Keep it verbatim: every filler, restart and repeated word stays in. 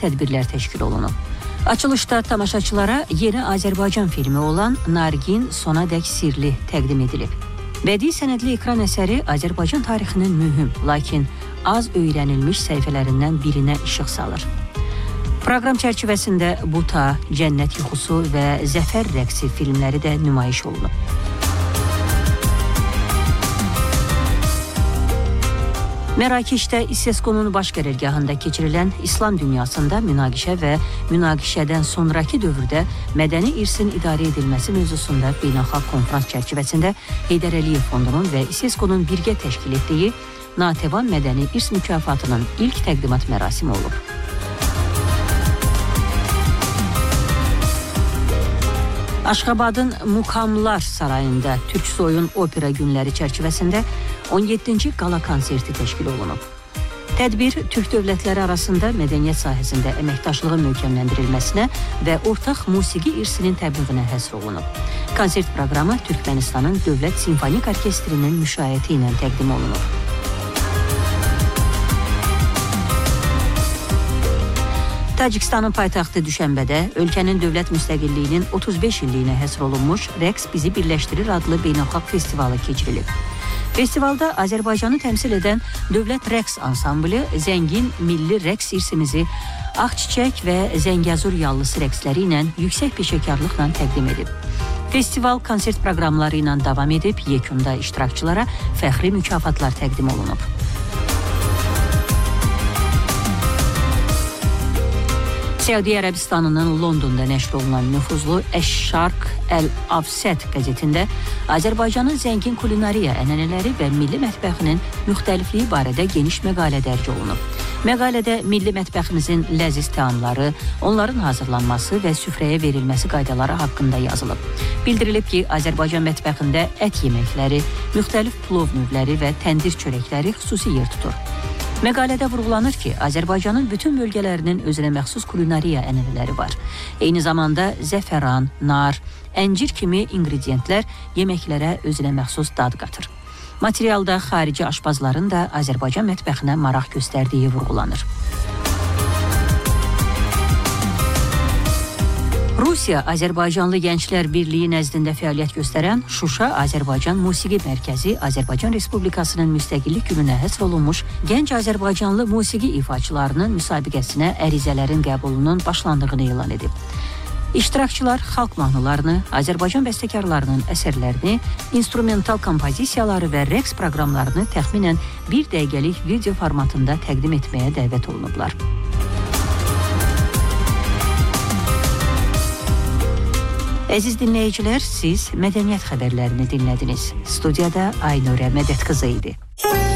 tədbirlər təşkil olunub. Açılışda tamaşaçılara yeni Azərbaycan filmi olan Nargin Sonadək Sirli təqdim edilib. Bədii sənədli ekran əsəri Azərbaycan tarixinin mühüm, lakin az öyrənilmiş səhifələrindən birinə işıq salır. Proqram çərçivəsində Buta, Cənnət yuxusu və Zəfər rəqsi filmləri də nümayiş olunub. Mərakeşdə İSESCO-nun baş qərargahında keçirilən İslam dünyasında münaqişə və münaqişədən sonraki dövrdə mədəni irsin idarə edilməsi mövzusunda beynəlxalq konfrans çərçivəsində Heydər Əliyev Fondunun və İSESCO-nun birgə təşkil etdiyi Natəvan Mədəni İrs mükafatının ilk təqdimat mərasimi olub. Aşxabadın Mukamlar Sarayında Türk Soyun opera günləri çərçivəsində on yeddinci qala konserti təşkil olunub. Tədbir Türk dövlətləri arasında mədəniyyət sahəsində əməkdaşlığın möhkəmləndirilməsinə və ortaq musiqi irsinin təbliğinə həsr olunub. Konsert proqramı Türkmənistanın Dövlət Simfonik Orkestrinin müşayiəti ilə təqdim olunub. Tacikistanın paytaxtı Düşənbədə ölkənin dövlət müstəqilliyinin otuz beş illiyinə həsr olunmuş Rəqs Bizi Birləşdirir adlı beynəlxalq festivalı keçirilib. Festivalda Azərbaycanı təmsil edən Dövlət Rəqs Ansamblı zəngin milli rəqs irsimizi Ağçiçək və Zəngəzur yallısı rəqsləri ilə yüksək peşəkarlıqla təqdim edib. Festival konsert proqramları ilə davam edib, yekunda iştirakçılara fəxri mükafatlar təqdim olunub. Səudiyyə Ərəbistanının Londonda nəşr olunan nüfuzlu Əş-Şarq Əl-Afsət qəzetində Azərbaycanın zəngin kulinariya ənənələri və milli mətbəxinin müxtəlifliyi barədə geniş məqalə dərc olunub. Məqalədə milli mətbəximizin ləziz təamları, onların hazırlanması və süfrəyə verilməsi qaydaları haqqında yazılıb. Bildirilib ki, Azərbaycan mətbəxində ət yeməkləri, müxtəlif plov növləri və təndir çörəkləri xüsusi yer tutur. Məqalədə vurğulanır ki, Azərbaycanın bütün bölgələrinin özünə məxsus kulinariya ənənələri var. Eyni zamanda zəfəran, nar, əncir kimi ingrediyentlər yeməklərə özünə məxsus dad qatır. Materialda xarici aşpazların da Azərbaycan mətbəxinə maraq göstərdiyi vurğulanır. Rusiya Azərbaycanlı Gənclər Birliyi nəzdində fəaliyyət göstərən Şuşa Azərbaycan Musiqi Mərkəzi Azərbaycan Respublikasının müstəqillik gününə həsr olunmuş gənc Azərbaycanlı musiqi ifaçılarının müsabiqəsinə ərizələrin qəbulunun başlandığını elan edib. İştirakçılar xalq mahnılarını, Azərbaycan bəstəkarlarının əsərlərini, instrumental kompozisiyaları və rəqs proqramlarını təxminən bir dəqiqəlik video formatında təqdim etməyə dəvət olunublar. Əziz dinləyicilər, siz mədəniyyət xəbərlərini dinlədiniz. Studiyada Aynurə Mədət qızı idi.